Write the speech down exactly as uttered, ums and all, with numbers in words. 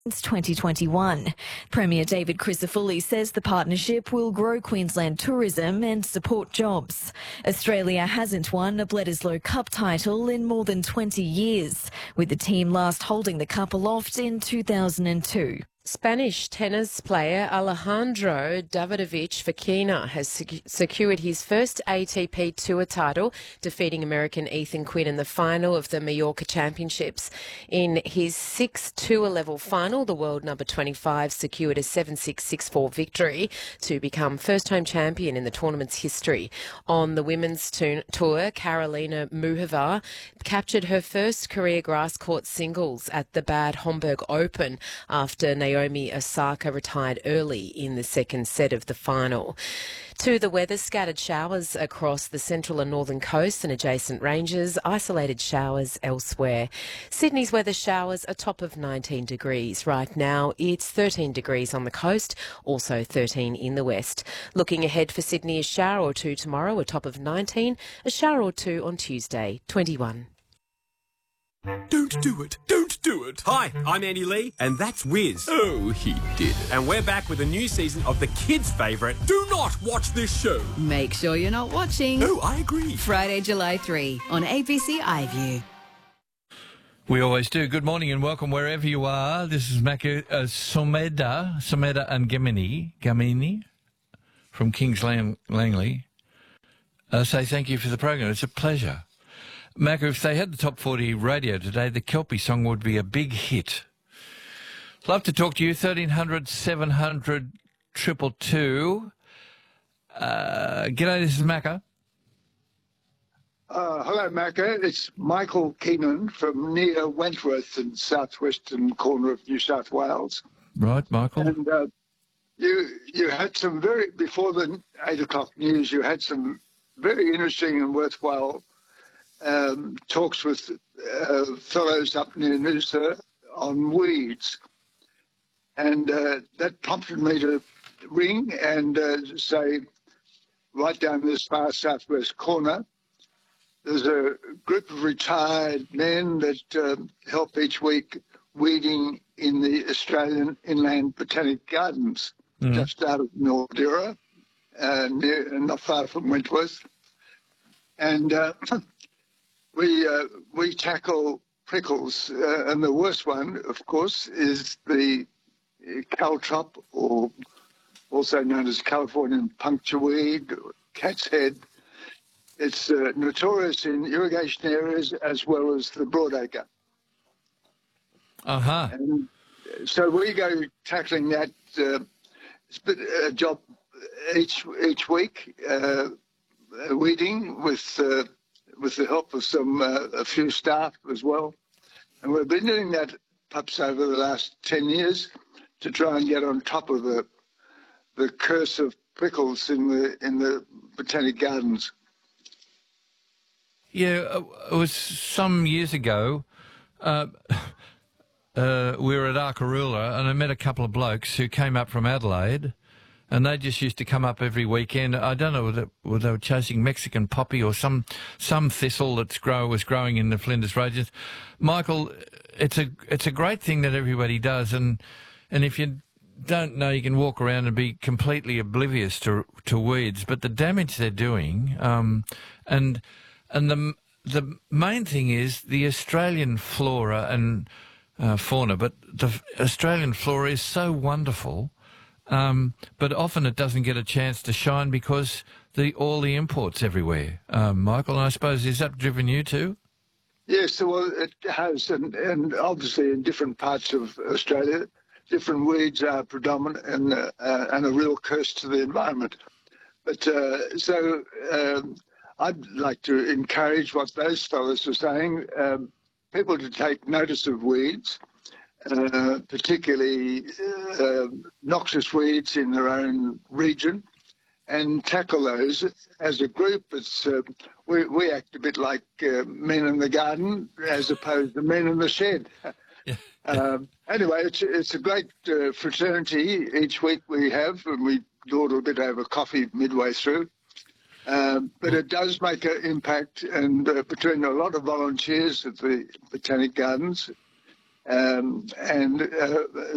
Since twenty twenty-one. Premier David Crisafulli says the partnership will grow Queensland tourism and support jobs. Australia hasn't won a Bledisloe Cup title in more than twenty years, with the team last holding the cup aloft in two thousand two. Spanish tennis player Alejandro Davidovich Fokina has sec- secured his first A T P Tour title, defeating American Ethan Quinn in the final of the Mallorca Championships. In his sixth tour-level final, the world number twenty-five secured a seven six, six four victory to become first-home champion in the tournament's history. On the women's tu- tour, Karolina Muchova captured her first career grass-court singles at the Bad Homburg Open after Naomi Osaka retired early in the second set of the final. To the weather, scattered showers across the central and northern coast and adjacent ranges, isolated showers elsewhere. Sydney's weather showers a top of nineteen degrees. Right now it's thirteen degrees on the coast, also thirteen in the west. Looking ahead for Sydney, a shower or two tomorrow, a top of nineteen, a shower or two on Tuesday, twenty-one. Don't do it. Don't do it. Hi, I'm Andy Lee, and that's Wiz. Oh, he did it. And we're back with a new season of the kids' favourite, Do Not Watch This Show. Make sure you're not watching. Oh, I agree. Friday, July third on A B C iView. We always do. Good morning and welcome wherever you are. This is Maka uh, Someda, Someda and Gamini, Gamini from Kings Lang- Langley. Uh, say thank you for the program. It's a pleasure. Macca, if they had the top forty radio today, the Kelpie song would be a big hit. Love to talk to you. thirteen hundred, seven hundred, two two two. Uh, g'day, this is Macca. Uh, hello, Macca. It's Michael Keenan from near Wentworth in southwestern corner of New South Wales. Right, Michael. And uh, you you had some very, before the eight o'clock news, you had some very interesting and worthwhile Um, talks with uh, fellows up near Noosa on weeds. And uh, that prompted me to ring and uh, say, right down this far southwest corner, there's a group of retired men that uh, help each week weeding in the Australian Inland Botanic Gardens, mm. just out of Mildura, uh, near, not far from Wentworth. And uh, We uh, we tackle prickles, uh, and the worst one, of course, is the caltrop, or also known as Californian punctureweed, or cat's head. It's uh, notorious in irrigation areas as well as the broadacre. Uh-huh. And so we go tackling that. Uh, it's been a job each each week, uh, weeding with. Uh, with the help of some uh, a few staff as well. And we've been doing that perhaps over the last ten years to try and get on top of the the curse of prickles in the in the Botanic Gardens. Yeah, it was some years ago. Uh, uh, we were at Arkaroola and I met a couple of blokes who came up from Adelaide. And they just used to come up every weekend. I don't know whether, whether they were chasing Mexican poppy or some some thistle that's grow was growing in the Flinders Ranges. Michael, it's a it's a great thing that everybody does, and and if you don't know, you can walk around and be completely oblivious to to weeds, but the damage they're doing, um, and and the the main thing is the Australian flora and uh, fauna, but the Australian flora is so wonderful. Um, but often it doesn't get a chance to shine because the all the imports everywhere. Um, Michael, and I suppose, has that driven you too? Yes, well, it has, and, and obviously in different parts of Australia, different weeds are predominant and, uh, uh, and a real curse to the environment. But uh, so um, I'd like to encourage what those fellows are saying, um, people to take notice of weeds. Uh, particularly uh, noxious weeds in their own region, and tackle those as a group. It's uh, we, we act a bit like uh, men in the garden as opposed to men in the shed. Yeah. um, anyway, it's, it's a great uh, fraternity each week we have, and we dawdle a bit over coffee midway through. Um, but it does make an impact, and uh, between a lot of volunteers at the Botanic Gardens, Um, and uh,